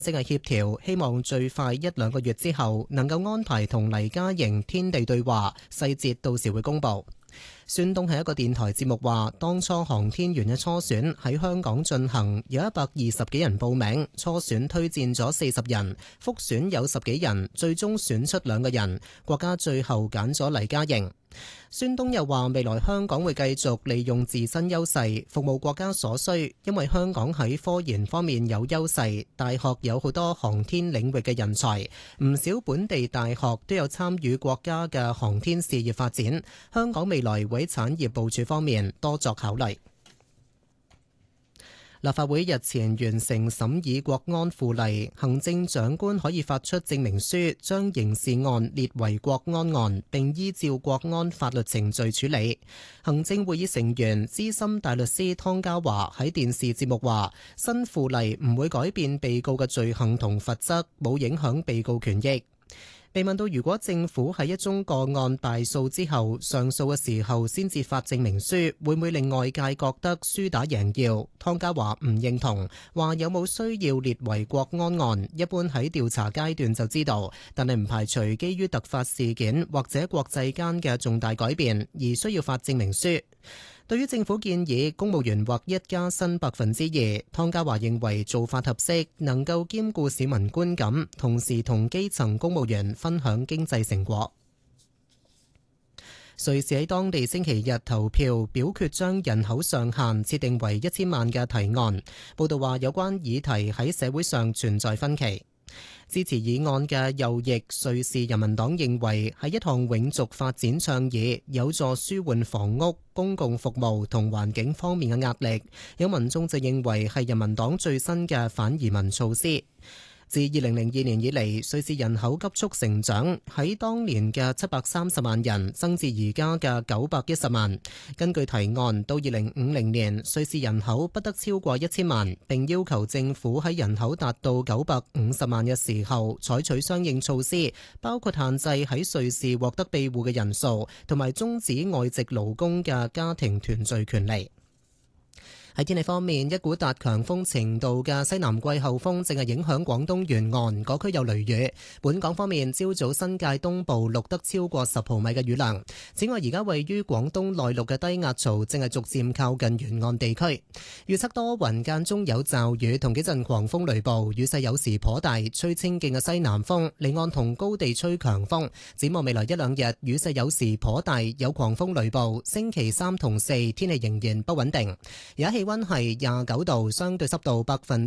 正係協調，希望最快1-2個月之後能夠安排同黎嘉瑩天地對話，細節到時會公佈。孫東喺一個電台節目話，當初航天員嘅初選喺香港進行，有120幾人報名，初選推薦咗40人，複選有10幾人，最終選出2個人，國家最後揀咗黎嘉瑩。孫東又話，未來香港會繼續利用自身優勢服務國家所需，因為香港喺科研方面有優勢，大學有好多航天領域嘅人才，唔少本地大學都有參與國家嘅航天事業發展，香港未來會喺產業部署方面多作考慮。立法會日前完成審議國安附例，行政長官可以發出證明書，將刑事案列為國安案，並依照國安法律程序處理。行政會議成員資深大律師湯家驊喺電視節目話，新附例唔會改變被告嘅罪行同罰則，冇影響被告權益。被問到如果政府喺一宗個案敗訴之後上訴嘅時候先至發證明書，會唔會令外界覺得輸打贏要？湯家驊唔認同，話有冇需要列為國安案，一般喺調查階段就知道，但係唔排除基於突發事件或者國際間嘅重大改變而需要發證明書。對於政府建議公務員劃一加薪2%，湯家驊認為做法合適，能夠兼顧市民觀感，同時同基層公務員分享經濟成果。瑞士喺當地星期日投票表決將人口上限設定為1000萬嘅提案。報道話有關議題喺社會上存在分歧。支持議案嘅右翼瑞士人民黨認為係一項永續發展倡議，有助舒緩房屋、公共服務同環境方面嘅壓力。有民眾就認為係人民黨最新嘅反移民措施。自2002年以嚟，瑞士人口急速成長，喺當年嘅730萬人增至而家嘅910萬。根據提案，到2050年，瑞士人口不得超過1000萬，並要求政府喺人口達到950萬嘅時候採取相應措施，包括限制喺瑞士獲得庇護嘅人數，同埋終止外籍勞工嘅家庭團聚權利。喺天氣方面，一股達強風程度嘅西南季候風正係影響廣東沿岸，嗰區有雷雨。本港方面，朝早新界東部錄得超過10毫米嘅雨量。此外，而家位於廣東內陸嘅低壓槽正係逐漸靠近沿岸地區。預測多雲間中有驟雨同幾陣狂風雷暴，雨勢有時頗大，吹清勁嘅西南風，離岸同高地吹強風。展望未來1-2日，雨勢有時頗大，有狂風雷暴。星期3同4天氣仍然不穩定。而家氣溫係29度，相對濕度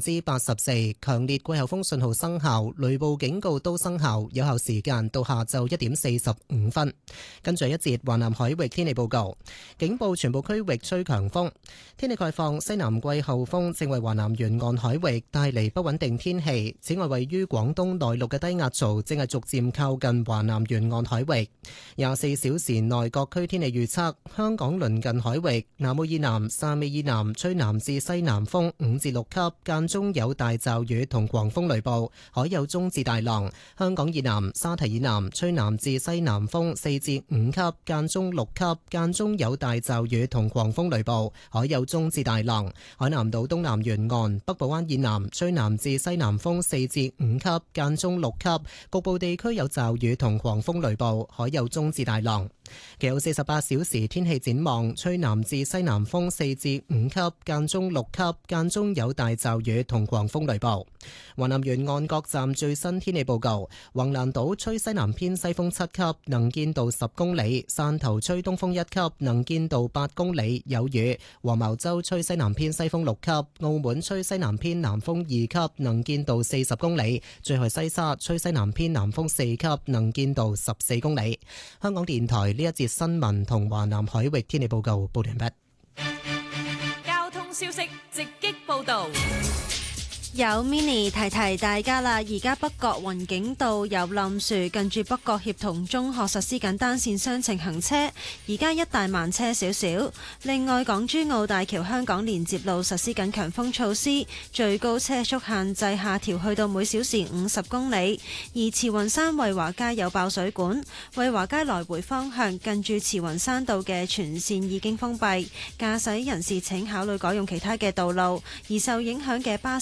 84%，強烈季候風信號生效，雷暴警告都生效，有效時間到下晝1點45分。跟住一節華南海域天氣報告，警報全部區域吹強風。天氣概況，西南季候風正為華南沿岸海域帶嚟不穩定天氣。此外，位於廣東內陸嘅低壓槽正係逐漸靠近華南沿岸海域。24小時內各區天氣預測，香港鄰近海域南澳以南、汕尾以南吹南至西南風5至6級，間中有大驟雨同狂風雷暴，海有中至大浪。香港以南、沙堤以南吹南至西南風4至5級，間中6級，間中有大驟雨同狂風雷暴，海有中至大浪。海南島東南沿岸、北部灣以南吹南至西南風4至5級，間中6級，局部地區有驟雨同狂風雷暴，海有中至大浪。其後48小時天氣展望，吹南至西南風4至5級，間中6級，間中有大驟雨同狂風雷暴。華南沿岸各站最新天氣報告：橫瀾島吹西南偏西風7級，能見度10公里；汕頭吹東風1級，能見度8公里，有雨；黃茅洲吹西南偏西風6級；澳門吹西南偏南風2級，能見度40公里；最後西沙吹西南偏南風4級，能見度14公里。香港電台呢一節新聞同華南海域天氣報告報完畢。 交通消息直擊報道。 有 mini 提提大家啦，而家北角雲景道有冧樹，近住北角協同中學實施緊單線雙程行車，而家一帶慢車少少。另外，港珠澳大橋香港連接路實施緊強風措施，最高車速限制下調去到每小時50公里。而慈雲山惠華街有爆水管，惠華街來回方向近住慈雲山道嘅全線已經封閉，駕駛人士請考慮改用其他嘅道路。而受影響嘅巴士路線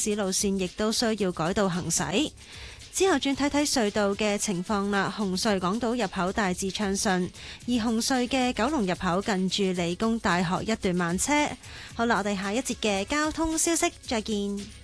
線亦都需要改道行駛。之後轉睇睇隧道嘅情況啦，紅隧港島入口大致暢順，而紅隧嘅九龍入口近住理工大學一段慢車。好啦，我哋下一節嘅交通消息再見。